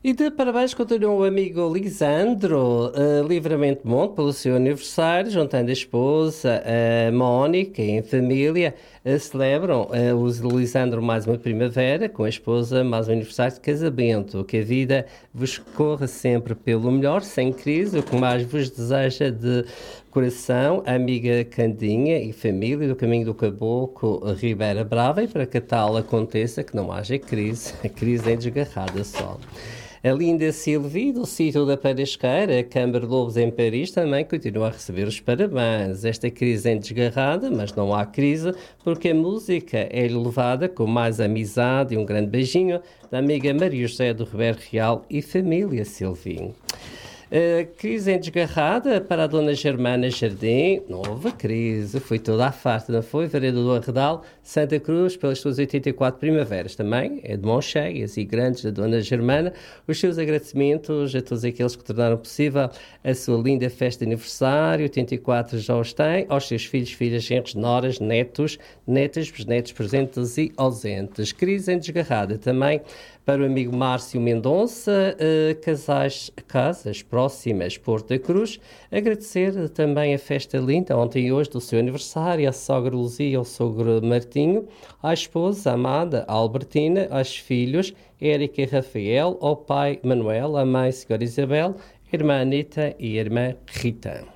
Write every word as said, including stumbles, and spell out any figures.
E de parabéns continua o amigo Lisandro, uh, Livramento Monte, pelo seu aniversário, juntando a esposa, a Mónica e em família, uh, celebram uh, o Lisandro mais uma primavera, com a esposa mais um aniversário de casamento. Que a vida vos corra sempre pelo melhor, sem crise, o que mais vos deseja de coração, a amiga Candinha e família do Caminho do Caboclo, Ribeira Brava, e para que tal aconteça, que não haja crise, a crise é desgarrada só. A linda Silvia, do sítio da Parasqueira, Câmara de Lobos em Paris, também continua a receber os parabéns. Esta crise é desgarrada, mas não há crise, porque a música é levada com mais amizade e um grande beijinho da amiga Maria José do Ribeiro Real e família Silvinho. Uh, crise em desgarrada para a dona Germana Jardim, nova crise, foi toda à farta, não foi? Vereador do Arredal, Santa Cruz, pelas suas oitenta e quatro primaveras também, é de mãos cheias e grandes da dona Germana, os seus agradecimentos a todos aqueles que tornaram possível a sua linda festa de aniversário, oitenta e quatro já os tem, aos seus filhos, filhas, genros, noras, netos, netas, bisnetos presentes e ausentes. Crise em desgarrada também para o amigo Márcio Mendonça, uh, casais, casas próximas, Porto da Cruz. Agradecer também a festa linda, ontem e hoje, do seu aniversário, à sogra Luzia, ao sogro Martinho, à esposa amada Albertina, aos filhos Érica e Rafael, ao pai Manuel, à mãe Senhora Isabel, irmã Anita e irmã Rita.